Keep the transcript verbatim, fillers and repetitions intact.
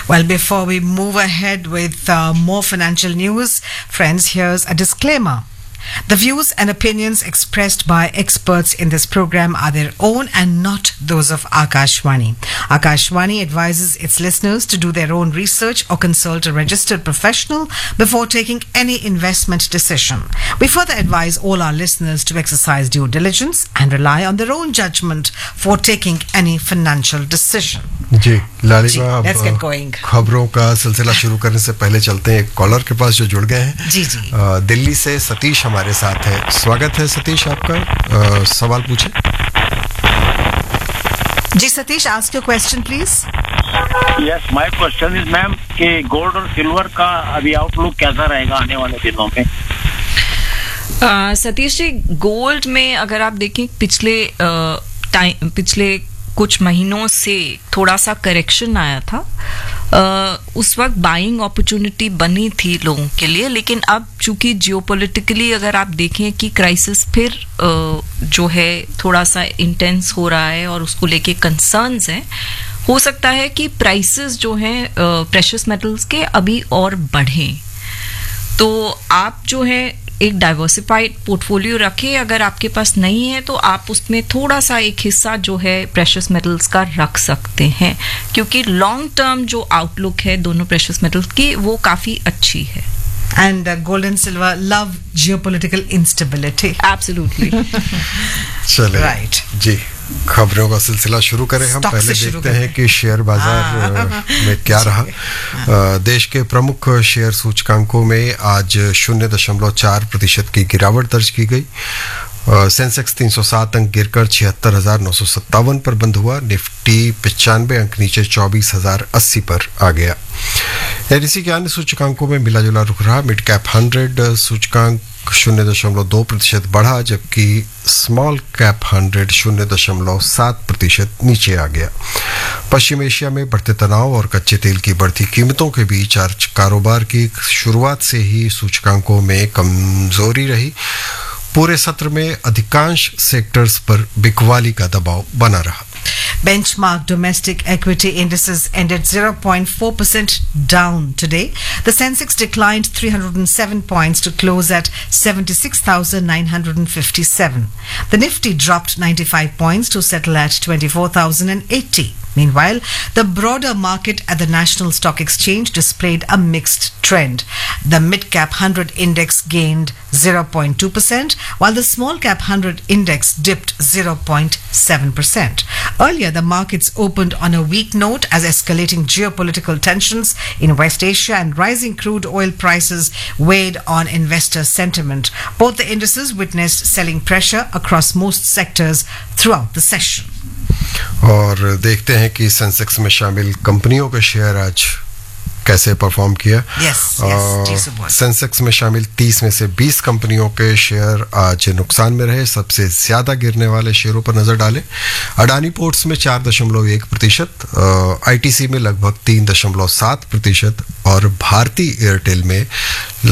Well, before we move ahead with uh, more financial news, friends, here's a disclaimer. The views and opinions expressed by experts in this program are their own and not those of Akashvani. Akashvani advises its listeners to do their own research or consult a registered professional before taking any investment decision. We further advise all our listeners to exercise due diligence and rely on their own judgment for taking any financial decision. जी लालिमा, let's get going. खबरों का सिलसिला शुरू करने से पहले चलते हैं एक कॉलर के पास जो जुड़ गए हैं। जी जी आ, दिल्ली से सतीश हमारे साथ है। स्वागत है सतीश आपका। आ, सवाल पूछे। जी Satish, ask your question please. Yes, my question is ma'am कि गोल्ड और सिल्वर का अभी आउटलुक कैसा रहेगा आने वाले दिनों में? uh, सतीश जी, गोल्ड में अगर आप देखें पिछले टाइम uh, पिछले कुछ महीनों से थोड़ा सा करेक्शन आया था। uh, उस वक्त बाइंग अपॉर्चुनिटी बनी थी लोगों के लिए, लेकिन अब चूंकि जियोपॉलिटिकली अगर आप देखें कि क्राइसिस फिर uh, जो है थोड़ा सा इंटेंस हो रहा है और उसको लेके कंसर्न्स हैं, हो सकता है कि प्राइसेस जो हैं प्रेशियस मेटल्स के अभी और बढ़ें। तो आप जो है एक डाइवर्सिफाइड पोर्टफोलियो रखें। अगर आपके पास नहीं है तो आप उसमें थोड़ा सा एक हिस्सा जो है प्रेशियस मेटल्स का रख सकते हैं, क्योंकि लॉन्ग टर्म जो आउटलुक है दोनों प्रेशियस मेटल्स की वो काफी अच्छी है। And uh, gold and silver love geopolitical instability. Absolutely. चले Right. जी, खबरों का सिलसिला शुरू करें। हम Stock पहले से शुरू देखते हैं कि शेयर बाजार में क्या रहा। देश के प्रमुख शेयर सूचकांकों में आज शून्य दशमलव चार प्रतिशत की गिरावट दर्ज की गई। सेंसेक्स तीन सौ सात अंक गिरकर छिहत्तर हजार नौ सौ सत्तावन पर बंद हुआ। निफ्टी पचानवे अंक नीचे चौबीस हजार अस्सी पर आ गया। एनएसई के अन्य सूचकांकों में मिला जुला रुख रहा। मिड कैप हंड्रेड सूचकांक शून्य दशमलव दो प्रतिशत बढ़ा, जबकि स्मॉल कैप हंड्रेड शून्य दशमलव सात प्रतिशत नीचे आ गया। पश्चिम एशिया में बढ़ते तनाव और कच्चे तेल की बढ़ती कीमतों के बीच आज कारोबार की शुरुआत से ही सूचकांकों में कमजोरी रही। पूरे सत्र में अधिकांश सेक्टर्स पर बिकवाली का दबाव बना रहा। Benchmark domestic equity indices ended zero point four percent down today. The Sensex declined three hundred seven points to close at seventy-six thousand nine hundred fifty-seven. The Nifty dropped ninety-five points to settle at twenty-four thousand eighty. Meanwhile, the broader market at the National Stock Exchange displayed a mixed trend. The mid-cap one hundred index gained zero point two percent, while the small-cap one hundred index dipped zero point seven percent. Earlier, the markets opened on a weak note as escalating geopolitical tensions in West Asia and rising crude oil prices weighed on investor sentiment. Both the indices witnessed selling pressure across most sectors throughout the session. और देखते हैं कि Sensex में शामिल कंपनियों के share आज कैसे परफॉर्म किया। yes, yes, सेंसेक्स में शामिल तीस में से बीस कंपनियों के शेयर आज नुकसान में रहे। सबसे ज्यादा गिरने वाले शेयरों पर नजर डालें। अडानी पोर्ट्स में चार दशमलव एक प्रतिशत, आईटीसी में लगभग तीन दशमलव सात प्रतिशत और भारती एयरटेल में